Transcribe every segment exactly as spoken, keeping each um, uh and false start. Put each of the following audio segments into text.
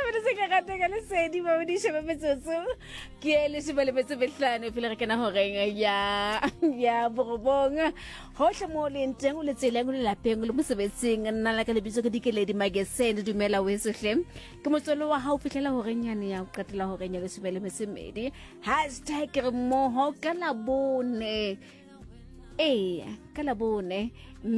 Re se ka gata ka le sedi ba di sheba metsotso ke le sheba le metse behlano pele re kana horeng ya ya borobong hohle mo le nteng o le tsela ngwe le lapeng le mosebetsing nna la ka le bitso ke dikeledi magazine dumela wesohle ke motsolo wa hao fihlela horeng yane ya o qetela horeng ya le sheba le mesemedi hashtag re moho ka la bone eh ka la bone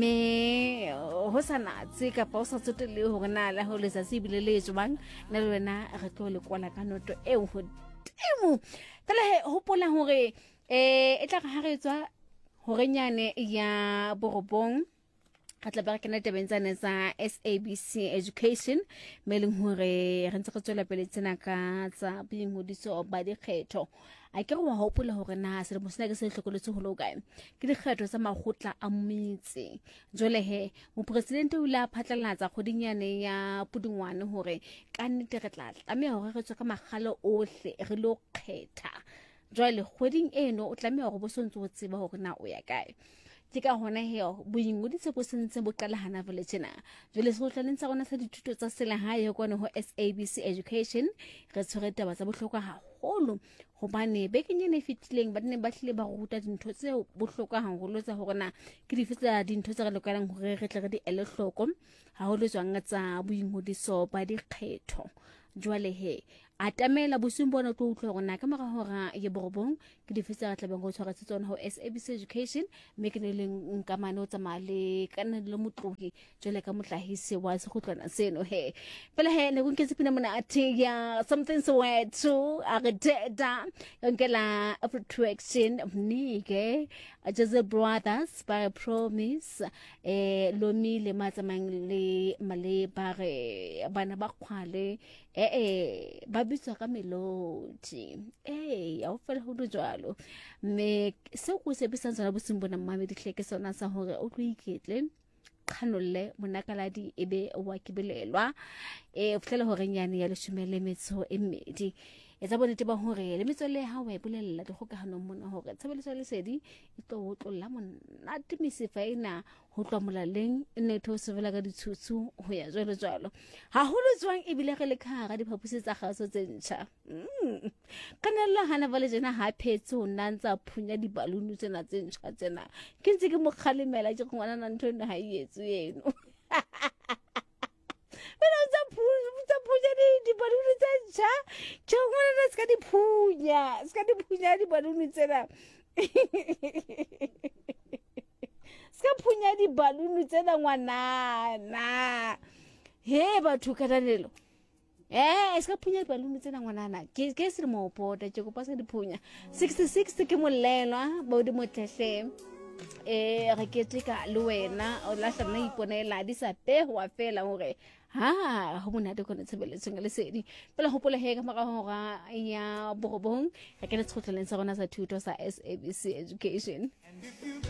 me ho sanatse ka pa o sa tsotele ho na la ho le sa sibile le jwang na le wena re tlo le kwala ka noto e ho temo tla he hopola hore eh e tla ga re tswa hore nyane ya borobong ka tla ba ke na tebenzana sa S A B C Education meleng hore re ntse re tswela pele tsena ka tsa boingodiso ba dikgetho a ke re wa hopola hore na se mo sena ke se hlokoletse ho lo kae ke dikgetho tsa magotla a metse jole he mo president o la phatlalatsa kgodinyane ya pudungwane hore ka nnete re tla tlameha hore re tswe ka magalo ohle re lo kgetha jole kgoding eno o tlameha go bosontse o tseba hore na o ya kae ke ka hona heo boingodiso bo sentse bo qala hana vele tjena jole se go tlalentsa rona sa dithuto tsa sela hae kwane ho S A B C Education re tshwere taba tsa bohlokwa haholo hobane bekenyene fitileng ba ne ba hlile ba ruta dintho tse bohlokwa haholo tsa hore na ke di fetsa dintho tse re lokelang hore re tle re di ele hloko haholo jwang tsa boingodiso ba dikgetho jwale he atamela bosung bona tlo utlwa hore na ka mara hora ye borobong ke di fetsa tla beng go tshwara tsona ho S A B C Education me ke ne le nkamano tsa male kana le motlogi jole ka motlahisi wa se go tlona seno he pele he ne go nketse pina mona ati ya something so wet to ageda ngela attraction mnike just brothers by promise eh lomile matsamang le male bare bana ba khwale eh eh ba bitswa ka melodi eh ya o fela ho jwalo me se go se bisa tsana bosimbona mmame dihleke sona sa hore o tlo iketle khanolle monakaladi ebe wa kibelelwa e fela hore nyane ya leshomele metso e mmedi etsa bonete ba hore le metso le ha wa bolella dikgokahano mona hore tshebeletso le sedi e tlo ho tlolla mona timisifa ina ho tloa molaleng ne tho sevela ka ditshutsu ho ya jwalo jwalo ha holo tswang e bile re le khara di phapuse tsa gaso tse ntsha kana la hana vale jena ha phetse ho nantsa phunya di balloon tsena tse ntsha tsena ke ntse ke mo khalemela ke ngwana na ntho ena ha ietsu yeno Pero tsa phunya tsa phunya di balloon tse ntsha ke ngwana na ska di phunya ska di phunya di balloon tsena ska phunya di balloon tsena ngwana na he batho ka danelo eh ska phunya di balloon tsena ngwana na ke ke se mo pota ke go pasa di phunya sixty-six ke molelwa ba di motlehle eh re ke tleka le wena o la hlana iponela di sa pe wa fela hore ha ho mona de kone tshebeletso ngale sedi pela hopola he ka mara hora ya borobong ya ke le tshotlelang sa rona sa thuto sa S A B C Education.